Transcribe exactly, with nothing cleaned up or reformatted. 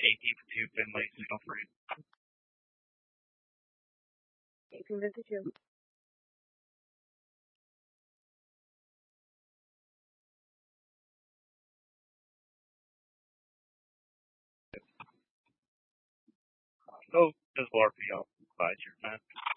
eighteen fifty-two Finley, signal free. eighteen fifty-two. Oh, just R P, I'll advise your man.